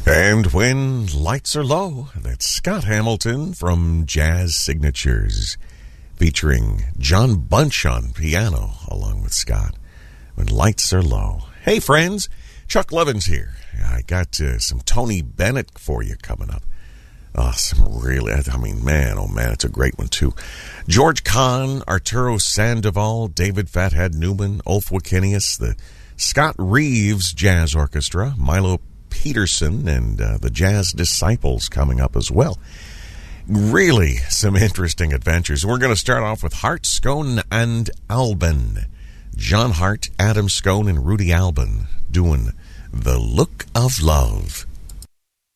And when lights are low, that's Scott Hamilton from Jazz Signatures, featuring John Bunch on piano along with Scott. When lights are low. Hey friends, Chuck Levins here. I got some Tony Bennett for you coming up. Oh, some really, man, it's a great one too. George Kahn, Arturo Sandoval, David Fathead Newman, Ulf Wikinius, the Scott Reeves Jazz Orchestra, Milo Peterson, and the Jazz Disciples coming up as well. Really some interesting adventures. We're going to start off with Hart, Scone, and Albin. John Hart, Adam Scone, and Rudy Albin doing The Look of Love.